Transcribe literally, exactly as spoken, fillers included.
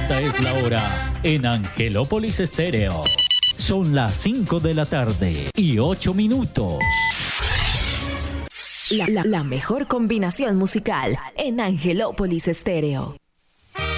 Esta es la hora en Angelópolis Estéreo. Son las cinco de la tarde y ocho minutos. La, la, la mejor combinación musical en Angelópolis Estéreo.